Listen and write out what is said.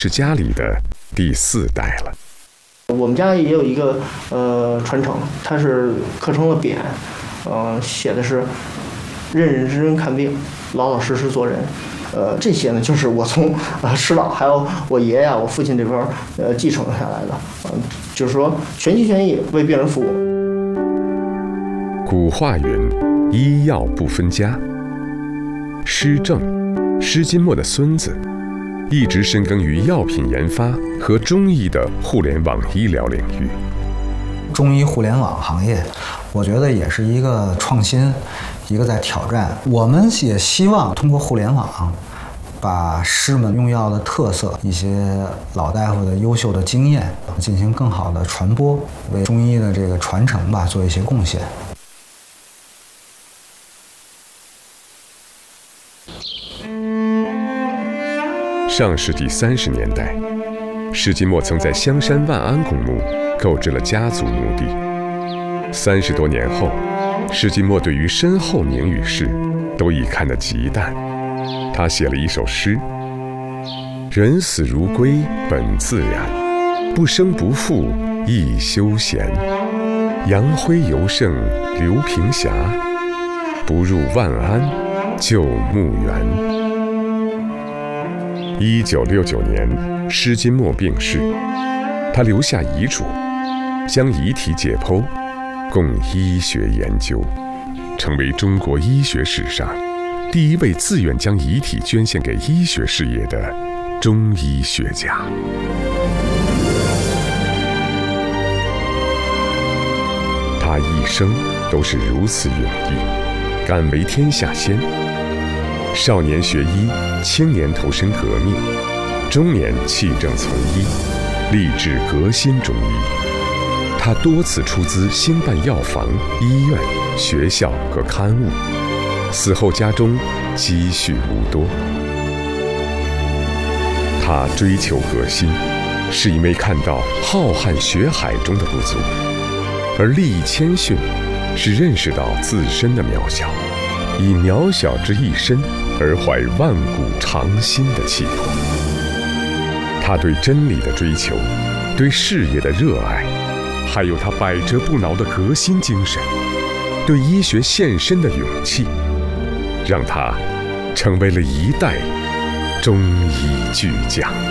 是家里的第4代了。 我们家也有一个传承，它是刻成了匾，写的是认认真真看病，老老实实做人。这些呢，就是我从师老还有我爷爷、我父亲这边继承下来的，就是说全心全意为病人服务。 古话云：“医药不分家。”施正，施金墨的孙子，一直深耕于药品研发和中医的互联网医疗领域。 中医互联网行业，我觉得也是一个创新，一个在挑战。我们也希望通过互联网，把师们用药的特色、一些老大夫的优秀的经验进行更好的传播，为中医的这个传承吧做一些贡献。 上世纪30年代，施金墨曾在香山万安公墓购置了家族墓地。30多年后，施金墨对于身后名与事都已看得极淡。他写了一首诗：“人死如归本自然，不生不复亦休闲。杨辉尤胜刘平霞，不入万安旧墓园。” 1969年，施金墨病逝，他留下遗嘱，将遗体解剖，供医学研究，成为中国医学史上第一位自愿将遗体捐献给医学事业的中医学家。他一生都是如此勇毅，敢为天下先。少年学医，青年投身革命，中年弃政从医，立志革新中医。他多次出资兴办药房、医院、学校和刊物，死后家中积蓄无多。他追求革新，是因为看到浩瀚学海中的不足，而利益谦逊，是认识到自身的渺小，以渺小之一身而怀万古长新的气魄。他对真理的追求，对事业的热爱，还有他百折不挠的革新精神，对医学献身的勇气，让他成为了一代中医巨匠。